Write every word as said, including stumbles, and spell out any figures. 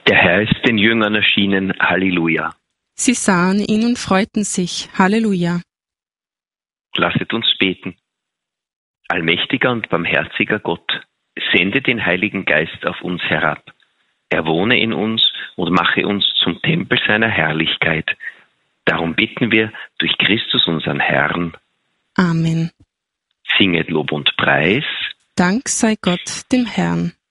Der Herr ist den Jüngern erschienen. Halleluja. Sie sahen ihn und freuten sich. Halleluja. Lasset uns beten. Allmächtiger und barmherziger Gott, sende den Heiligen Geist auf uns herab. Er wohne in uns und mache uns zum Tempel seiner Herrlichkeit. Darum bitten wir durch Christus unseren Herrn. Amen. Singet Lob und Preis. Dank sei Gott dem Herrn.